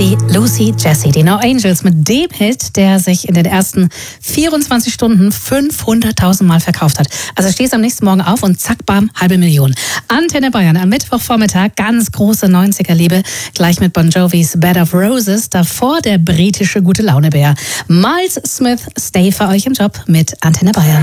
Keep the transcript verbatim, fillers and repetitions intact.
die Lucy Jessie, die No Angels mit dem Hit, der sich in den ersten vierundzwanzig Stunden fünfhunderttausend Mal verkauft hat. Also stehst am nächsten Morgen auf und zack, bam, halbe Million. Antenne Bayern am Mittwochvormittag, ganz große neunziger-Liebe, gleich mit Bon Jovis Bed of Roses, davor der britische Gute-Laune-Bär. Miles Smith, Stay für euch im Job mit Antenne Bayern.